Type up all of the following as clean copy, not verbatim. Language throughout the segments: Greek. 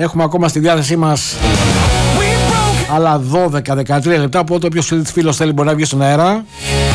Έχουμε ακόμα στη διάθεσή μας άλλα 12-13 λεπτά. Οπότε όποιος φίλος θέλει μπορεί να βγει στον αέρα.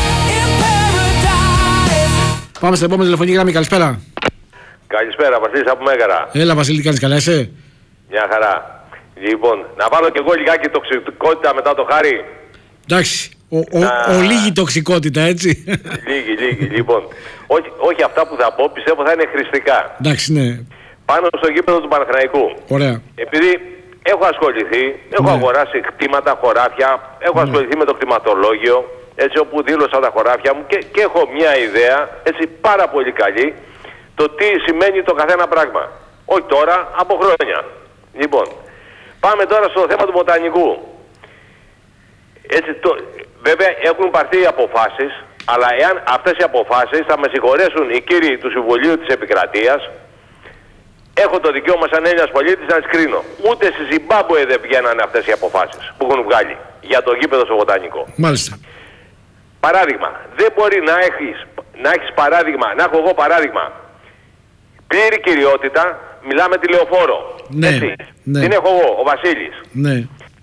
Πάμε στην επόμενη τηλεφωνική γραμμή. Καλησπέρα. Καλησπέρα, Βασίλης από Μέγαρα. Έλα, Βασίλη, τι κάνεις, καλά είσαι? Μια χαρά. Λοιπόν, να βάλω και εγώ λιγάκι τοξικότητα μετά το Χάρη. Εντάξει, λίγη τοξικότητα, έτσι. Λίγη. Λοιπόν, όχι αυτά που θα πω, πιστεύω θα είναι χρηστικά. Εντάξει, ναι. Πάνω στο γήπεδο του Παναθηναϊκού. Ωραία. Επειδή έχω ασχοληθεί, έχω αγοράσει κτήματα, χωράφια, έχω ασχοληθεί με το κτηματολόγιο, έτσι, όπου δήλωσα τα χωράφια μου και έχω μια ιδέα, έτσι, πάρα πολύ καλή, το τι σημαίνει το καθένα πράγμα. Όχι τώρα, από χρόνια. Λοιπόν, πάμε τώρα στο θέμα του Βοτανικού. Έτσι, βέβαια έχουν πάρθει αποφάσεις, αλλά εάν αυτές οι αποφάσεις, θα με συγχωρέσουν οι κύριοι του Συμβουλίου της Επικρατείας, έχω το δικαίωμα σαν Έλληνας πολίτης να τις κρίνω. Ούτε στη Ζιμπάμπουε δεν βγαίνανε αυτές οι αποφάσεις που έχουν βγάλει για το γήπεδο στο Βοτανικό. Μάλιστα. Παράδειγμα, δεν μπορεί να έχεις παράδειγμα, να έχω εγώ παράδειγμα, πλήρη κυριότητα, μιλάμε τη Λεωφόρο. Ναι, έτσι. Ναι. Την έχω εγώ, ο Βασίλης. Ναι.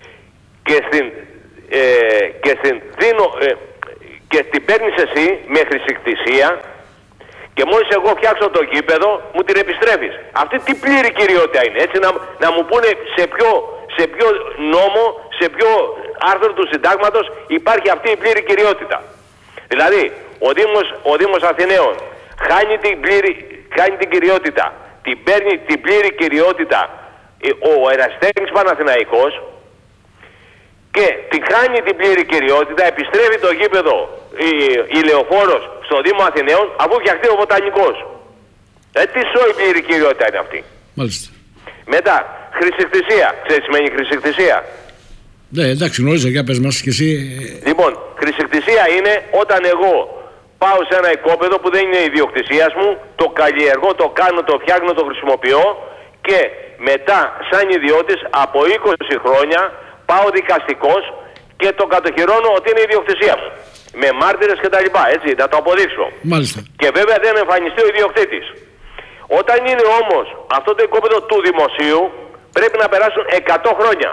Και την παίρνεις εσύ με χρησικτησία και μόλις εγώ φτιάξω το γήπεδο μου την επιστρέφεις. Αυτή τι πλήρη κυριότητα είναι, έτσι, να μου πούνε σε ποιο νόμο, σε ποιο άρθρο του συντάγματος υπάρχει αυτή η πλήρη κυριότητα. Δηλαδή ο Δήμος Αθηναίων χάνει την κυριότητα, την παίρνει την πλήρη κυριότητα ο Εραστέχνης Παναθηναϊκός και την χάνει την πλήρη κυριότητα, επιστρέφει το γήπεδο η Λεωφόρος στο Δήμο Αθηναίων αφού φτιαχτεί ο Βοτανικός. Τι σόη πλήρη κυριότητα είναι αυτή. Μάλιστα. Μετά, χρησικτησία. Ξέρεις τι σημαίνει χρησικτησία? Ναι, εντάξει, γνωρίζω, για πες μας και εσύ. Λοιπόν, χρησικτησία είναι όταν εγώ πάω σε ένα οικόπεδο που δεν είναι ιδιοκτησίας μου, το καλλιεργώ, το κάνω, το φτιάχνω, το χρησιμοποιώ και μετά σαν ιδιώτης από 20 χρόνια πάω δικαστικός και το κατοχυρώνω ότι είναι ιδιοκτησία μου. Με μάρτυρες και τα λοιπά, έτσι, να το αποδείξω. Μάλιστα. Και βέβαια δεν εμφανιστεί ο ιδιοκτήτης. Όταν είναι όμως αυτό το οικόπεδο του δημοσίου, πρέπει να περάσουν 100 χρόνια.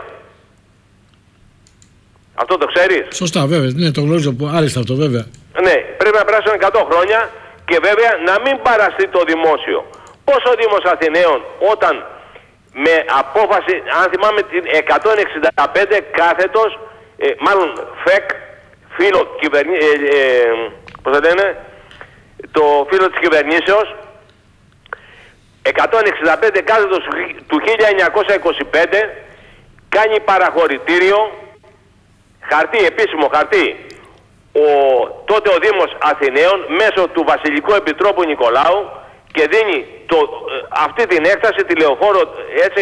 Αυτό το ξέρεις? Σωστά, βέβαια. Ναι, το γνωρίζω άριστα αυτό, βέβαια. Ναι, πρέπει να περάσουν 100 χρόνια και βέβαια να μην παραστεί το δημόσιο. Πώς ο Δήμος Αθηναίων όταν με απόφαση, αν θυμάμαι την 165 κάθετος, μάλλον ΦΕΚ, φίλο πώς θα λένε, το φίλο της κυβερνήσεως, 165 κάθετος του 1925 κάνει παραχωρητήριο, χαρτί, επίσημο χαρτί, τότε ο Δήμος Αθηναίων μέσω του Βασιλικού Επιτρόπου Νικολάου και δίνει αυτή την έκταση, τη Λεωφόρο, έτσι,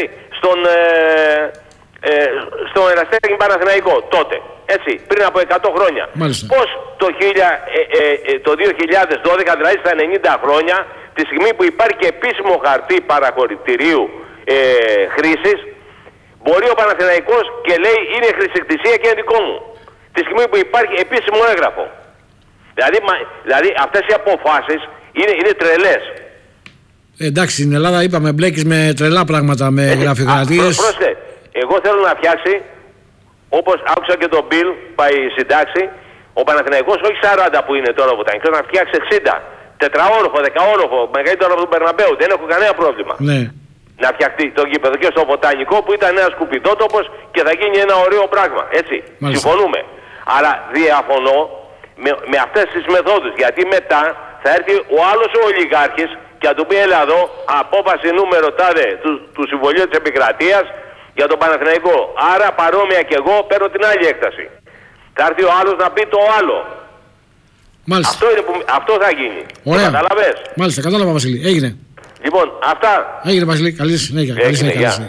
στον Εραστέχνη Παναθηναϊκό τότε, έτσι, πριν από 100 χρόνια. Μάλιστα. Πώς το 2012, δηλαδή στα 90 χρόνια, τη στιγμή που υπάρχει και επίσημο χαρτί παραχωρητηρίου χρήσης, μπορεί ο Παναθηναϊκός και λέει είναι χρησικτησία και είναι δικό μου. Τη στιγμή που υπάρχει επίσημο έγγραφο. Δηλαδή αυτές οι αποφάσεις είναι τρελές. Εντάξει, στην Ελλάδα είπαμε μπλέκεις με τρελά πράγματα, με γραφειοκρατίες. Πρόσεχε, εγώ θέλω να φτιάξει, όπως άκουσα και τον Μπιλ πάει συντάξει, ο Παναθηναϊκός όχι 40 που είναι τώρα ο Βοτανικός, να φτιάξει 60. Τετραόροφο, δεκαόροφο, μεγαλύτερο από τον Περναμπέου. Δεν έχω κανένα πρόβλημα. Ναι. Να φτιαχτεί το γήπεδο και στο Βοτανικό που ήταν ένα σκουπιδότοπος και θα γίνει ένα ωραίο πράγμα. Έτσι. Μάλιστα. Συμφωνούμε. Αλλά διαφωνώ με αυτές τις μεθόδους. Γιατί μετά θα έρθει ο άλλος ο ολιγάρχης και θα του πει έλα εδώ, απόφαση νούμερο τάδε του Συμβουλίου της Επικρατείας για τον Παναθηναϊκό. Άρα παρόμοια και εγώ παίρνω την άλλη έκταση. Θα έρθει ο άλλος να πει το άλλο. Μάλιστα. Αυτό θα γίνει. Ωραία. Καταλαβες? Μάλιστα, κατάλαβα, Βασίλη. Έγινε. Λοιπόν, αυτά. Έγινε, Βασίλη. Καλή συνέχεια. Καλή συνέχεια.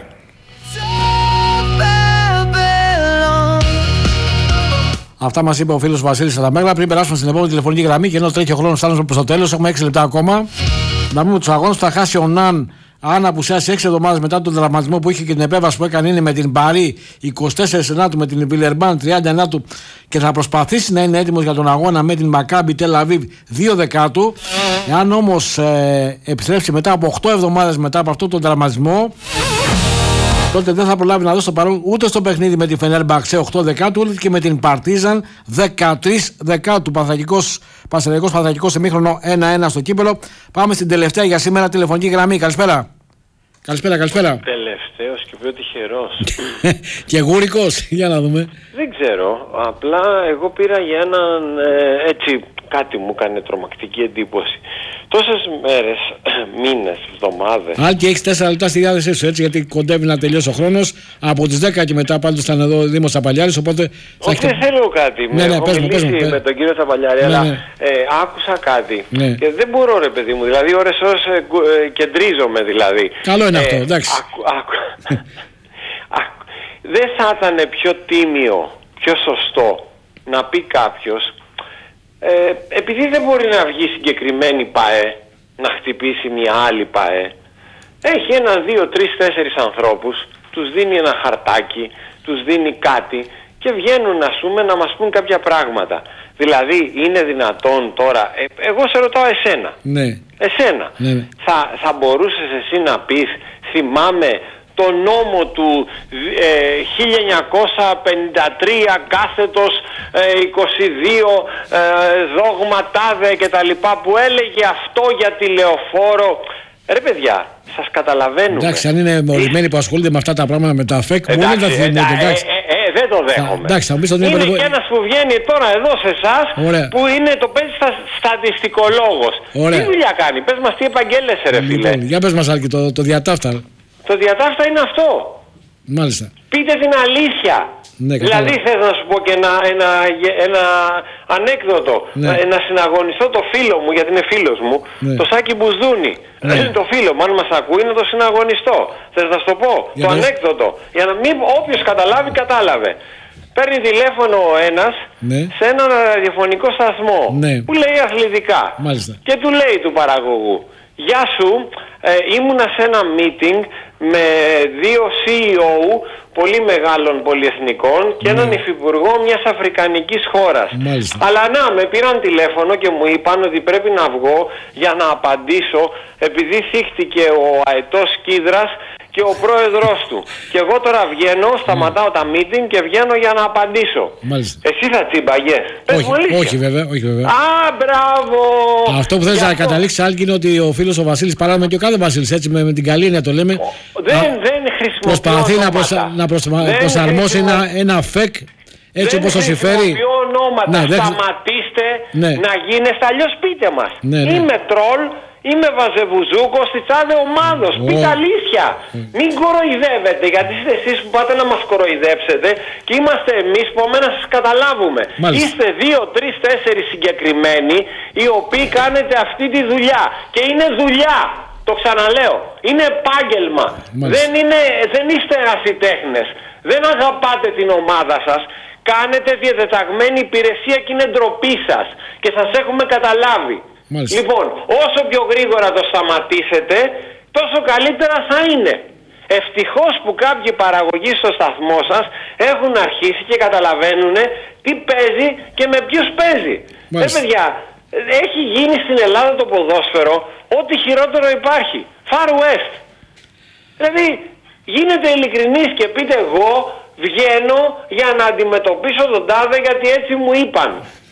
Αυτά μας είπε ο φίλος Βασίλης Σαταμέγλα. Πριν περάσουμε στην επόμενη τηλεφωνική γραμμή και ενώ τρέχει ο χρόνος φτάνουμε προς το τέλος, έχουμε 6 λεπτά ακόμα. Να πούμε τους αγώνες που θα χάσει ο Ναν αν απουσιάσει 6 εβδομάδες μετά τον τραυματισμό που είχε και την επέμβαση που έκανε είναι με την Παρί 24 Ενάτου, με την Βιλερμπάν 30 Ενάτου και θα προσπαθήσει να είναι έτοιμος για τον αγώνα με την Μακάμπι Τελ Αβίβ 2 Δεκάτου. Εάν όμως επιστρέψει μετά από 8 εβδομάδες μετά από αυτόν τον τραυματισμό, τότε δεν θα προλάβει να δώσει το παρόν ούτε στο παιχνίδι με τη Φενέρμπαξε 8 Δεκάτου, ούτε και με την Παρτίζαν 13 Δεκάτου. Πανσεραϊκός Παναθηναϊκός ημίχρονο 1-1 στο κύπελο. Πάμε στην τελευταία για σήμερα τηλεφωνική γραμμή. Καλησπέρα. Καλησπέρα. Τελευταίος και πιο τυχερός. Και γούρικος, για να δούμε. Δεν ξέρω, απλά εγώ πήρα για έναν έτσι κάτι μου έκανε τρομακτική εντύπωση. Τόσες μέρες, μήνες, εβδομάδες. Αν και έχεις 4 λεπτά στη διάθεσή σου, έτσι, γιατί κοντεύει να τελειώσει ο χρόνος. Από τις 10 και μετά πάλι ήταν εδώ ο Δήμος Τσαπαλιάρης, οπότε... Όχι, δεν θέλω κάτι. Έχω μιλήσει με τον κύριο Τσαπαλιάρη, αλλά άκουσα κάτι. Και δεν μπορώ, ρε παιδί μου, δηλαδή ώρες κεντρίζομαι δηλαδή. Καλό είναι αυτό, εντάξει. Δεν θα ήταν πιο τίμιο, πιο σωστό να πει κάποιος, επειδή δεν μπορεί να βγει συγκεκριμένη ΠΑΕ, να χτυπήσει μια άλλη ΠΑΕ, έχει 1, 2, 3, 4 ανθρώπους, τους δίνει ένα χαρτάκι, τους δίνει κάτι και βγαίνουν, ας πούμε, να μας πούν κάποια πράγματα. Δηλαδή, είναι δυνατόν τώρα, εγώ σε ρωτάω εσένα, εσένα, θα μπορούσες εσύ να πεις, θυμάμαι το νόμο του 1953 κάθετος 22 δόγμα τάδε και τα λοιπά, που έλεγε αυτό για τη λεωφόρο. Ρε παιδιά, σας καταλαβαίνουμε. Εντάξει, αν είναι ορισμένοι που ασχολούνται με αυτά τα πράγματα, με τα ΦΕΚ, μόνο δεν θα θυμούνται. Δεν το δέχομαι. Εντάξει, θα είναι και ένας που βγαίνει τώρα εδώ σε εσάς, που είναι το παίζει στατιστικολόγος. Τι δουλειά κάνει, πες μας τι επαγγέλλεσαι, ρε φίλε. Για πες μας, Άλκη, το διατάφτα. Το διατάφτα είναι αυτό. Μάλιστα. Πείτε την αλήθεια. Ναι, δηλαδή θέλω να σου πω και ένα ανέκδοτο. Να συναγωνιστώ το φίλο μου, γιατί είναι φίλος μου, το Σάκη Μπουσδούνη. Το φίλο μου, αν μας ακούει, να το συναγωνιστώ. Θες να σου το πω, το ανέκδοτο. Για να μην, όποιος καταλάβει, κατάλαβε. Παίρνει τηλέφωνο ο ένας σε έναν ραδιοφωνικό σταθμό που λέει αθλητικά. Μάλιστα. Και του λέει του παραγωγού, γεια σου, ήμουνα σε ένα meeting με 2 CEO πολύ μεγάλων πολυεθνικών και έναν υφυπουργό μιας αφρικανικής χώρας. Αλλά με πήραν τηλέφωνο και μου είπαν ότι πρέπει να βγω για να απαντήσω, επειδή θύχτηκε ο αετός Κίδρας και ο πρόεδρος του. Και εγώ τώρα βγαίνω, σταματάω τα meeting και βγαίνω για να απαντήσω. Εσύ θα τσιμπαγες? Όχι βέβαια. Α, μπράβο! Αυτό που θες να καταλήξεις, Άλκη, είναι ότι ο φίλος ο Βασίλης, παράδειγμα και ο κάθε Βασίλης, έτσι με την καλή έννοια το λέμε, δεν προσπαθεί να προσαρμόσει ένα ΦΕΚ έτσι όπως το συμφέρει. Σταματήστε να γίνεστε, αλλιώς πείτε μας. Είμαι τρόλ, είμαι βαζεβουζούκος της τάδε ομάδος. Πείτε αλήθεια. Μην κοροϊδεύετε, γιατί είστε εσείς που πάτε να μας κοροϊδέψετε και είμαστε εμείς που εμένα σας καταλάβουμε. Είστε 2, 3, 4 συγκεκριμένοι οι οποίοι κάνετε αυτή τη δουλειά. Και είναι δουλειά. Το ξαναλέω. Είναι επάγγελμα. Δεν είστε ερασιτέχνες. Δεν αγαπάτε την ομάδα σας. Κάνετε διατεταγμένη υπηρεσία και είναι ντροπή σας. Και σας έχουμε καταλάβει. Λοιπόν, όσο πιο γρήγορα το σταματήσετε, τόσο καλύτερα θα είναι. Ευτυχώς που κάποιοι παραγωγοί στο σταθμό σας έχουν αρχίσει και καταλαβαίνουν τι παίζει και με ποιους παίζει. Παιδιά, έχει γίνει στην Ελλάδα το ποδόσφαιρο ό,τι χειρότερο υπάρχει. Far West. Δηλαδή, γίνετε ειλικρινείς και πείτε εγώ βγαίνω για να αντιμετωπίσω τον τάδε γιατί έτσι μου είπαν.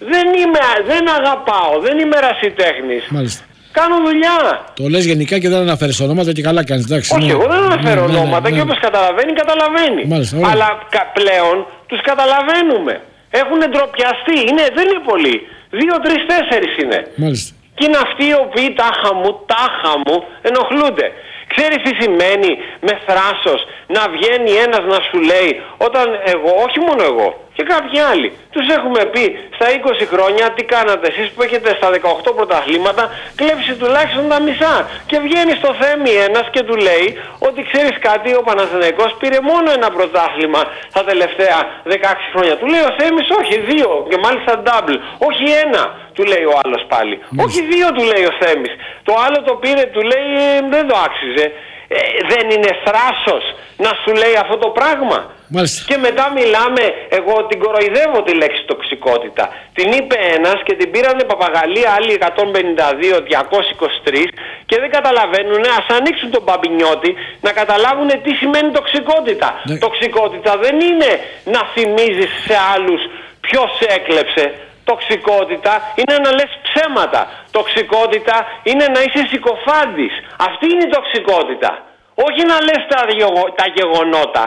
Δεν αγαπάω, δεν είμαι ερασιτέχνης. Κάνω δουλειά. Το λες γενικά και δεν αναφέρεις ονόματα και καλά κάνεις. Όχι, εγώ δεν αναφέρω ονόματα και όπως καταλαβαίνει. Αλλά πλέον τους καταλαβαίνουμε. Έχουν ντροπιαστεί. Δεν είναι πολλοί. 2, 3, 4 είναι. Και είναι αυτοί οι οποίοι τάχα μου ενοχλούνται. Ξέρεις τι σημαίνει με θράσος να βγαίνει ένας να σου λέει, όταν εγώ, όχι μόνο εγώ και κάποιοι άλλοι, τους έχουμε πει στα 20 χρόνια τι κάνατε εσείς που έχετε στα 18 πρωταθλήματα κλέψει τουλάχιστον τα μισά. Και βγαίνει στο Θέμη ένας και του λέει ότι ξέρεις κάτι, ο Παναθηναϊκός πήρε μόνο ένα πρωτάθλημα τα τελευταία 16 χρόνια. Του λέει ο Θέμης όχι, 2 και μάλιστα double, όχι 1. Του λέει ο άλλος πάλι. Όχι 2 του λέει ο Θέμης. Το άλλο το πήρε, του λέει δεν το άξιζε. δεν είναι θράσος να σου λέει αυτό το πράγμα? Μάλιστα. Και μετά μιλάμε, εγώ την κοροϊδεύω τη λέξη τοξικότητα. Την είπε ένας και την πήρανε παπαγαλία άλλοι 152-223 και δεν καταλαβαίνουν. Ας ανοίξουν τον μπαμπινιώτη να καταλάβουν τι σημαίνει τοξικότητα. Ναι. Τοξικότητα δεν είναι να θυμίζεις σε άλλους ποιος έκλεψε. Τοξικότητα είναι να λες ψέματα. Τοξικότητα είναι να είσαι συκοφάντης. Αυτή είναι η τοξικότητα. Όχι να λες τα γεγονότα.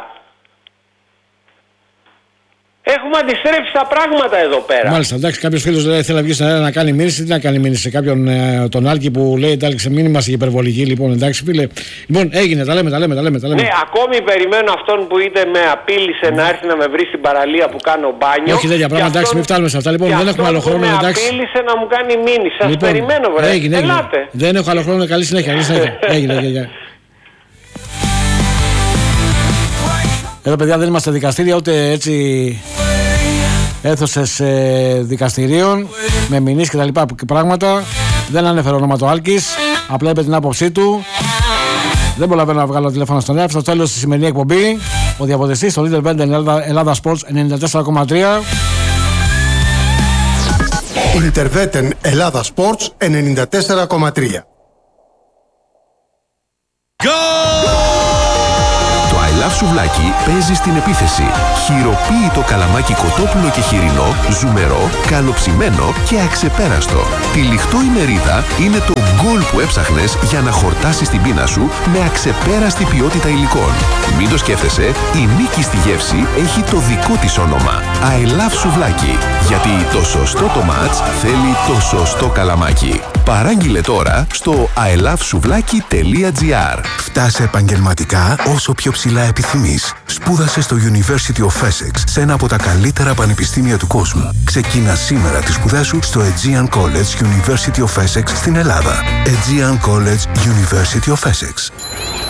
Έχουμε αντιστρέψει τα πράγματα εδώ πέρα. Μάλιστα, εντάξει, κάποιος φίλος δεν θέλει να βγει στην αέρα να κάνει μήνυση. Τι να κάνει μήνυση σε κάποιον τον Άλκη που λέει εντάξει, μην είμαστε υπερβολικοί. Λοιπόν, εντάξει, φίλε. Λοιπόν, έγινε, τα λέμε. Ναι, ακόμη περιμένω αυτόν που είτε με απείλησε να έρθει να με βρει στην παραλία που κάνω μπάνιο. Όχι τέτοια πράγματα, εντάξει, μην φτάνουμε σε αυτά. Λοιπόν, δεν έχουμε άλλο χρόνο. Εντάξει. Με απείλησε να μου κάνει μήνυση. Σας περιμένω, βρε. Έγινε. Δεν έχω άλλο χρόνο. Καλή συνέχεια. Έγινε. Εδώ, παιδιά, δεν είμαστε δικαστήρια, ούτε έτσι αίθουσες δικαστηρίων με μηνύσεις και τα λοιπά πράγματα. Δεν ανέφερε ονόματο Άλκης, απλά είπε την άποψή του. Δεν προλαβαίνω να βγάλω τηλέφωνο στον αέρα. Στο τέλος στη σημερινή εκπομπή, ο διαφωτιστής στο Leader Band Ελλάδα Sports 94,3. Interveten Ελλάδα Sports 94,3. Σουβλάκι παίζει στην επίθεση. Χειροποίητο καλαμάκι κοτόπουλο και χοιρινό, ζουμερό, καλοψημένο και αξεπέραστο. Τυλιχτό η μερίδα είναι το γκολ που έψαχνες για να χορτάσεις την πείνα σου με αξεπέραστη ποιότητα υλικών. Μην το σκέφτεσαι, η νίκη στη γεύση έχει το δικό της όνομα. I love σουβλάκι. Γιατί το σωστό το μάτς θέλει το σωστό καλαμάκι. Παράγγειλε τώρα στο ilovesouβλaki.gr. Φτάσε επαγγελματικά όσο πιο ψηλά επιθυμείς. Σπούδασε στο University of Essex, σε ένα από τα καλύτερα πανεπιστήμια του κόσμου. Ξεκίνα σήμερα τις σπουδές σου στο Aegean College University of Essex στην Ελλάδα. Aegean College University of Essex.